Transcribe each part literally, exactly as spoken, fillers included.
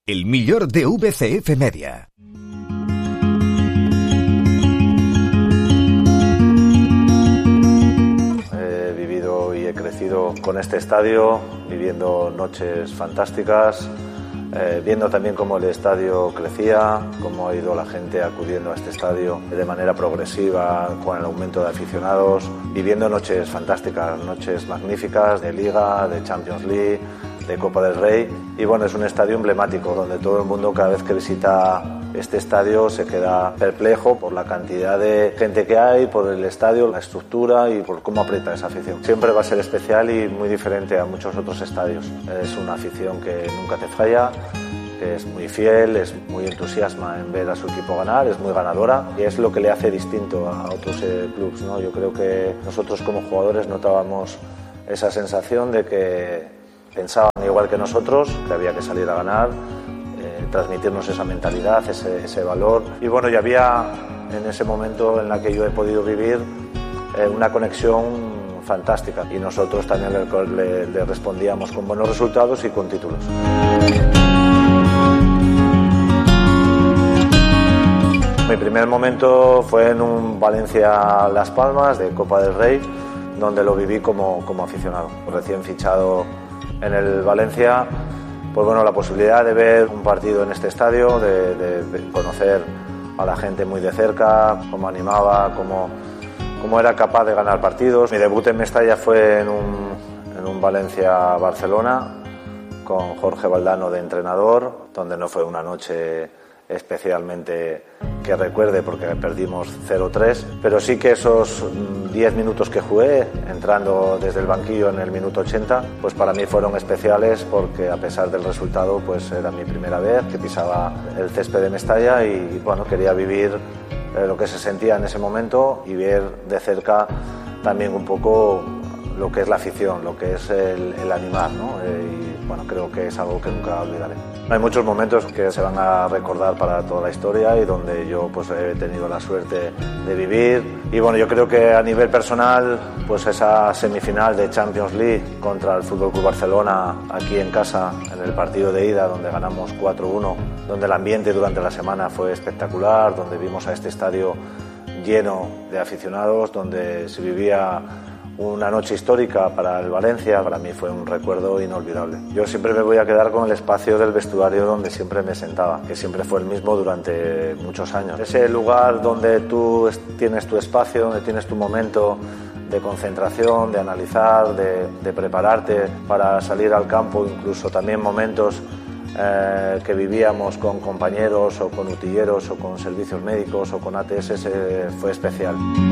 El millor de V C F Media. He vivido y he crecido con este estadio, viviendo noches fantásticas, eh, viendo también cómo el estadio crecía, cómo ha ido la gente acudiendo a este estadio de manera progresiva con el aumento de aficionados, viviendo noches fantásticas, noches magníficas de Liga, de Champions League, de Copa del Rey. Y bueno, es un estadio emblemático donde todo el mundo, cada vez que visita este estadio, se queda perplejo por la cantidad de gente que hay, por el estadio, la estructura y por cómo aprieta esa afición. Siempre va a ser especial y muy diferente a muchos otros estadios. Es una afición que nunca te falla, que es muy fiel, es muy entusiasma en ver a su equipo ganar, es muy ganadora y es lo que le hace distinto a otros eh, clubes, ¿no? Yo creo que nosotros como jugadores notábamos esa sensación de que pensaban igual que nosotros, que había que salir a ganar, eh, transmitirnos esa mentalidad, ese, ese valor. Y bueno, ya había en ese momento en la que yo he podido vivir eh, una conexión fantástica y nosotros también le, le, le respondíamos con buenos resultados y con títulos. Mi primer momento fue en un Valencia-Las Palmas de Copa del Rey, donde lo viví como, como aficionado, recién fichado en el Valencia. Pues bueno, la posibilidad de ver un partido en este estadio, de, de, de conocer a la gente muy de cerca, cómo animaba, cómo, cómo era capaz de ganar partidos. Mi debut en Mestalla fue en un, en un Valencia-Barcelona con Jorge Valdano de entrenador, donde no fue una noche especialmente que recuerde porque perdimos cero tres, pero sí que esos diez minutos que jugué, entrando desde el banquillo en el minuto ochenta, pues para mí fueron especiales porque a pesar del resultado pues era mi primera vez que pisaba el césped de Mestalla y bueno, quería vivir lo que se sentía en ese momento y ver de cerca también un poco lo que es la afición, lo que es el, el animar, ¿no? Y bueno, creo que es algo que nunca olvidaré. Hay muchos momentos que se van a recordar para toda la historia y donde yo pues he tenido la suerte de vivir. Y bueno, yo creo que a nivel personal, pues esa semifinal de Champions League contra el F C Barcelona aquí en casa, en el partido de ida donde ganamos cuatro uno, donde el ambiente durante la semana fue espectacular, donde vimos a este estadio lleno de aficionados, donde se vivía una noche histórica para el Valencia. Para mí fue un recuerdo inolvidable. Yo siempre me voy a quedar con el espacio del vestuario donde siempre me sentaba, que siempre fue el mismo durante muchos años. Ese lugar donde tú tienes tu espacio, donde tienes tu momento de concentración, de analizar, de, de prepararte para salir al campo, incluso también momentos eh, que vivíamos con compañeros o con utilleros o con servicios médicos o con A T S, eh, fue especial.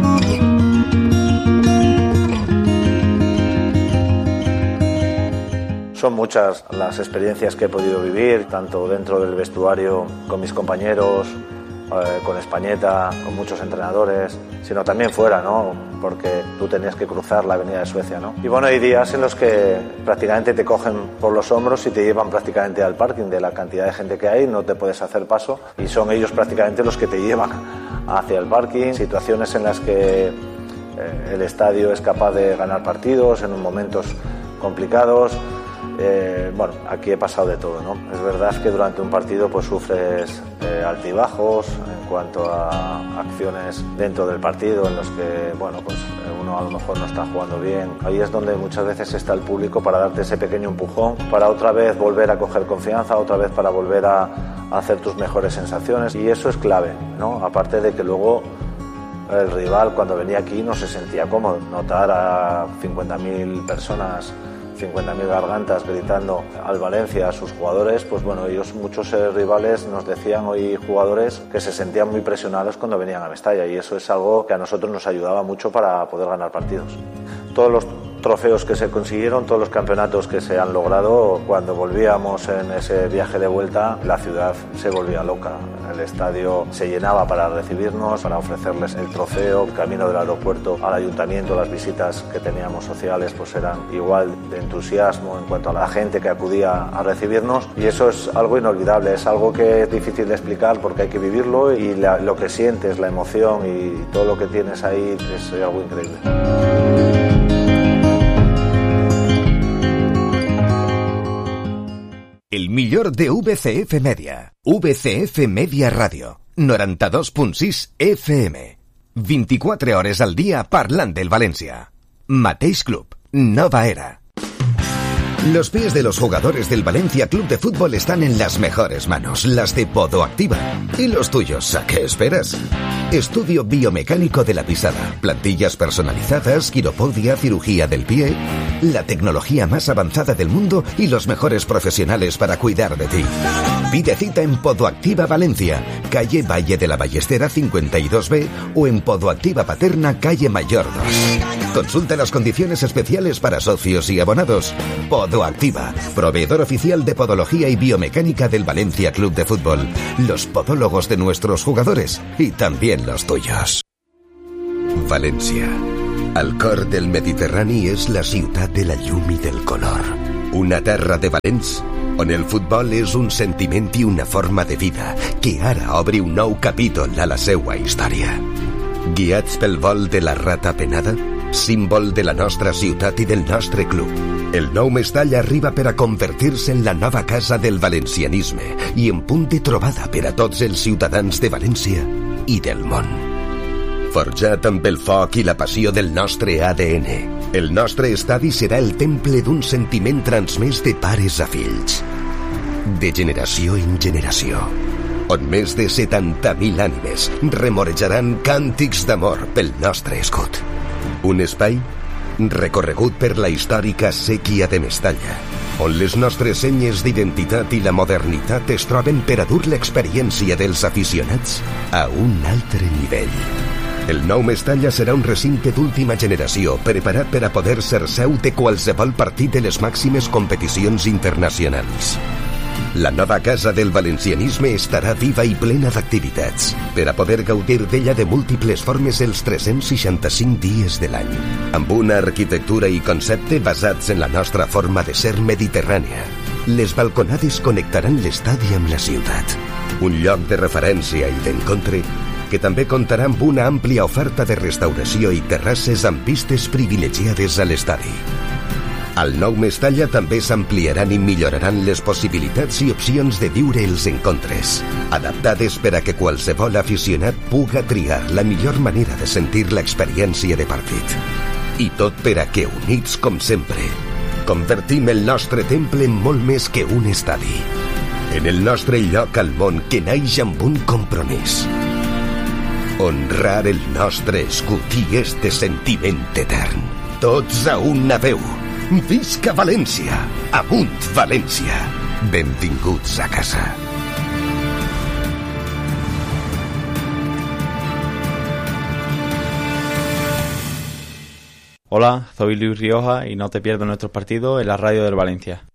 Son muchas las experiencias que he podido vivir, tanto dentro del vestuario con mis compañeros, eh, con Españeta, con muchos entrenadores, sino también fuera, ¿no? Porque tú tenías que cruzar la avenida de Suecia, ¿no? Y bueno, hay días en los que prácticamente te cogen por los hombros y te llevan prácticamente al parking de la cantidad de gente que hay, no te puedes hacer paso y son ellos prácticamente los que te llevan hacia el parking. Situaciones en las que eh, el estadio es capaz de ganar partidos en momentos complicados. Eh, bueno, aquí he pasado de todo, ¿no? Es verdad que durante un partido pues sufres eh, altibajos en cuanto a acciones dentro del partido en los que, bueno, pues uno a lo mejor no está jugando bien. Ahí es donde muchas veces está el público para darte ese pequeño empujón, para otra vez volver a coger confianza, otra vez para volver a, a hacer tus mejores sensaciones y eso es clave, ¿no? Aparte de que luego el rival cuando venía aquí no se sentía cómodo. Notar a cincuenta mil personas, cincuenta mil gargantas gritando al Valencia, a sus jugadores, pues bueno, ellos, muchos eh, rivales nos decían hoy jugadores que se sentían muy presionados cuando venían a Mestalla y eso es algo que a nosotros nos ayudaba mucho para poder ganar partidos. Todos los trofeos que se consiguieron, todos los campeonatos que se han logrado, cuando volvíamos en ese viaje de vuelta, la ciudad se volvía loca. El estadio se llenaba para recibirnos, para ofrecerles el trofeo. El camino del aeropuerto al ayuntamiento, las visitas que teníamos sociales, pues eran igual de entusiasmo en cuanto a la gente que acudía a recibirnos y eso es algo inolvidable, es algo que es difícil de explicar porque hay que vivirlo y la, lo que sientes, la emoción y todo lo que tienes ahí es algo increíble. el millor de U V C F Media. U V C F Media Radio, noranta-dos punt sis F M. vint-i-quatre hores al dia parlant del València. Mateix club, nova era. Los pies de los jugadores del Valencia Club de Fútbol están en las mejores manos, las de Podoactiva. ¿Y los tuyos? ¿A qué esperas? Estudio biomecánico de la pisada, plantillas personalizadas, quiropodia, cirugía del pie, la tecnología más avanzada del mundo y los mejores profesionales para cuidar de ti. Pide cita en Podoactiva Valencia, calle Valle de la Ballestera cincuenta y dos B o en Podoactiva Paterna, calle Mayor dos. Consulta las condiciones especiales para socios y abonados. Podoactiva, proveedor oficial de podología y biomecánica del Valencia Club de Fútbol. Los podólogos de nuestros jugadores y también los tuyos. València, al cor del Mediterrani, és la ciutat de la llum i del color. Una terra de valents on el futbol és un sentiment i una forma de vida que ara obre un nou capítol a la seua història. Guiats pel vol de la rata penada, símbol de la nostra ciutat i del nostre club, el nou Mestalla arriba per a convertir-se en la nova casa del valencianisme i en punt de trobada per a tots els ciutadans de València i del món. Forjat amb el foc i la passió del nostre A D N, el nostre estadi serà el temple d'un sentiment transmès de pares a fills, de generació en generació, on més de setanta mil ànimes remorejaran càntics d'amor pel nostre escut. Un espai recorregut per la històrica sèquia de Mestalla, on les nostres senyes d'identitat i la modernitat es troben per a dur l'experiència dels aficionats a un altre nivell. El nou Mestalla serà un recinte d'última generació preparat per a poder ser seu de qualsevol partit de les màximes competicions internacionals. La nova casa del valencianisme estarà viva i plena d'activitats per a poder gaudir d'ella de múltiples formes els tres-cents seixanta-cinc dies de l'any, amb una arquitectura i concepte basats en la nostra forma de ser mediterrània. Les balconades connectaran l'estadi amb la ciutat, un lloc de referència i d'encontre que també comptarà amb una àmplia oferta de restauració i terrasses amb vistes privilegiades a l'estadi. Al nou Mestalla també s'ampliaran i milloraran les possibilitats i opcions de viure els encontres, adaptades per a que qualsevol aficionat puga triar la millor manera de sentir l'experiència de partit. I tot per a que, units com sempre, convertim el nostre temple en molt més que un estadi, en el nostre lloc al món que naix amb un compromís: honrar el nostre escut i este sentiment etern. Tots a una veu. Visca València! Amunt València! Benvinguts a casa. Hola, soy Luis Rioja y no te pierdas nuestros partidos en la radio del Valencia.